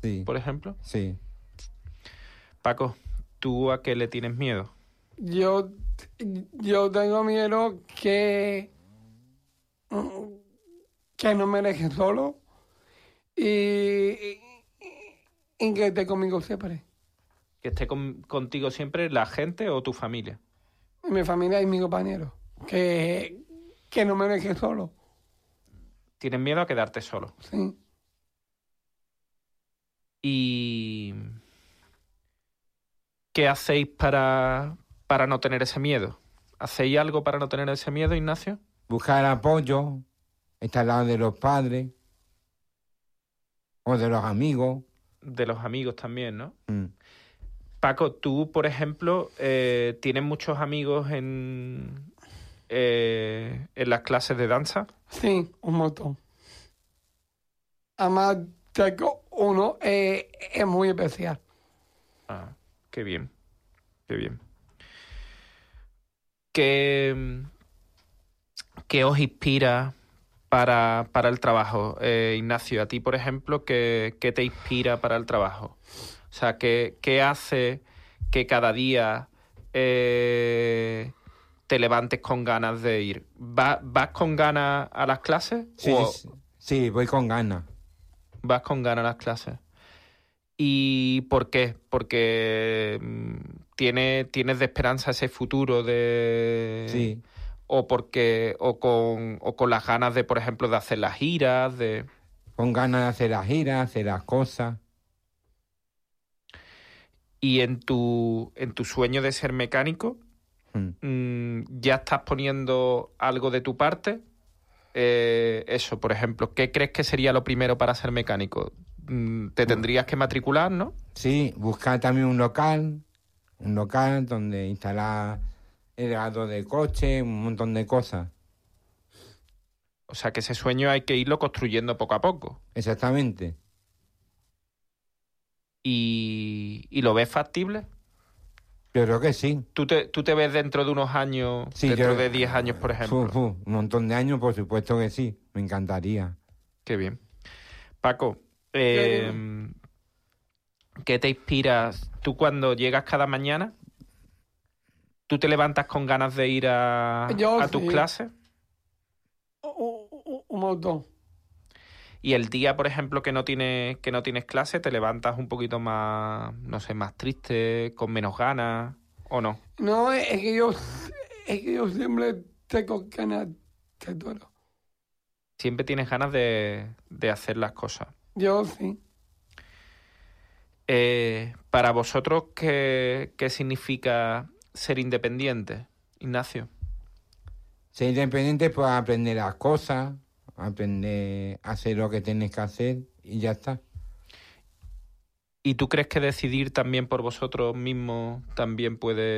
Sí. por ejemplo. Sí. Paco, ¿tú a qué le tienes miedo? Yo tengo miedo que no me deje solo y, y que esté conmigo siempre. ¿Que esté contigo siempre la gente o tu familia? Mi familia y mis compañeros. Que no me deje solo. ¿Tienes miedo a quedarte solo? Sí. ¿Y qué hacéis para no tener ese miedo? ¿Hacéis algo para no tener ese miedo, Ignacio? Buscar apoyo, estar al lado de los padres o de los amigos. De los amigos también, ¿no? Mm. Paco, tú, por ejemplo, ¿tienes muchos amigos en las clases de danza? Sí, un montón. Además, tengo uno es muy especial. Ah, qué bien, qué bien. ¿Qué os inspira para el trabajo, Ignacio? A ti, por ejemplo, ¿qué te inspira para el trabajo? O sea, ¿qué hace que cada día te levantes con ganas de ir? ¿Vas con ganas a las clases? Sí, ¿O sí, voy con ganas. vas con ganas a las clases? ¿Y por qué? Porque tienes de esperanza ese futuro de... Sí, O porque o con las ganas de, por ejemplo, de hacer las giras, de... con ganas de hacer las giras, hacer las cosas. Y en tu sueño de ser mecánico, ¿ya estás poniendo algo de tu parte? Eso, por ejemplo, ¿qué crees que sería lo primero para ser mecánico? Te tendrías que matricular, ¿no? Sí, buscar también un local donde instalar el lavado de coche, un montón de cosas. O sea, que ese sueño hay que irlo construyendo poco a poco. Exactamente. ¿Y lo ves factible? Yo creo que sí. ¿Tú te ves dentro de unos años, Sí, dentro de 10 años, por ejemplo? Un montón de años, por supuesto que sí. Me encantaría. Qué bien. Paco, ¿qué te inspiras? ¿Tú cuando llegas cada mañana, tú te levantas con ganas de ir a tus Sí. clases? Un montón. Y el día, por ejemplo, que no tienes clase, te levantas un poquito más, no sé, más triste, con menos ganas, ¿o no? No, es que yo siempre tengo ganas de todo. Siempre tienes ganas de hacer las cosas. Yo sí. Para vosotros, ¿qué significa ser independiente, Ignacio? Ser independiente, pues aprender las cosas, aprender a hacer lo que tienes que hacer y ya está. ¿Y tú crees que decidir también por vosotros mismos también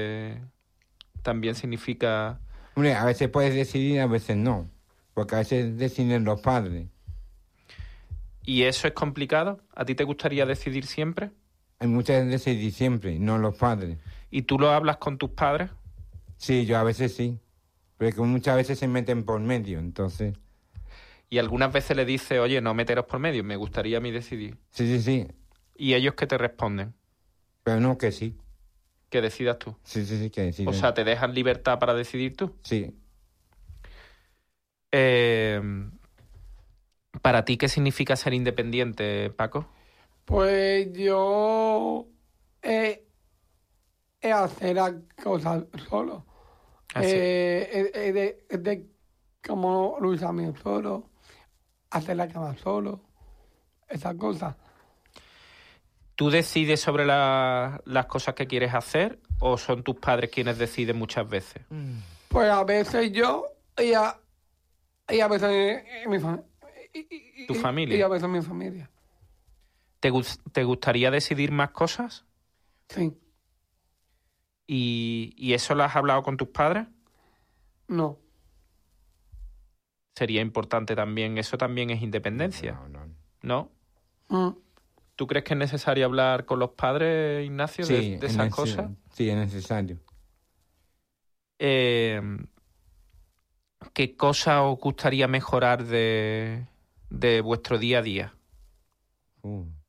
significa... Hombre, a veces puedes decidir, a veces no. Porque a veces deciden los padres. ¿Y eso es complicado? ¿A ti te gustaría decidir siempre? Hay muchas decidir siempre, no los padres. ¿Y tú lo hablas con tus padres? Sí, yo a veces sí. Pero que muchas veces se meten por medio, entonces... Y algunas veces le dices, oye, no meteros por medio, me gustaría a mí decidir. Sí. ¿Y ellos qué te responden? Pero no, que sí. Que decidas tú. Sí, que deciden. O sea, ¿te dejan libertad para decidir tú? Sí. ¿Para ti qué significa ser independiente, Paco? Pues yo hacer las cosas solo. Así. De como lo también solo, hacer la cama solo, esas cosas. ¿Tú decides sobre las cosas que quieres hacer o son tus padres quienes deciden muchas veces? Pues a veces yo y a veces mi familia. ¿Tu familia? Y a veces mi familia. ¿Te gustaría decidir más cosas? Sí. ¿Y eso lo has hablado con tus padres? No. Sería importante también, eso también es independencia, ¿no? ¿Tú crees que es necesario hablar con los padres, Ignacio, Sí, de esas cosas? Sí, es necesario. ¿Qué cosa os gustaría mejorar de vuestro día a día?